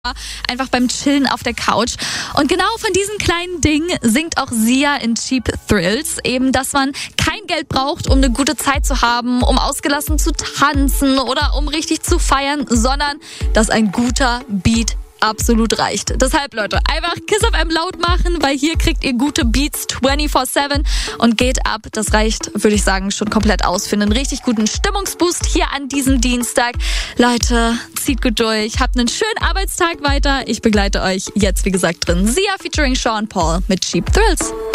einfach beim Chillen auf der Couch. Und genau von diesem kleinen Ding singt auch Sia in Cheap Thrills. Eben, dass man kein Geld braucht, um eine gute Zeit zu haben, um ausgelassen zu tanzen oder um richtig zu feiern, sondern dass ein guter Beat absolut reicht. Deshalb, Leute, einfach Kiss FM laut machen, weil hier kriegt ihr gute Beats 24/7 und geht ab. Das reicht, würde ich sagen, schon komplett aus für einen richtig guten Stimmungsboost hier an diesem Dienstag. Leute, zieht gut durch, habt einen schönen Arbeitstag weiter. Ich begleite euch jetzt, wie gesagt, drin. Sia featuring Sean Paul mit Cheap Thrills.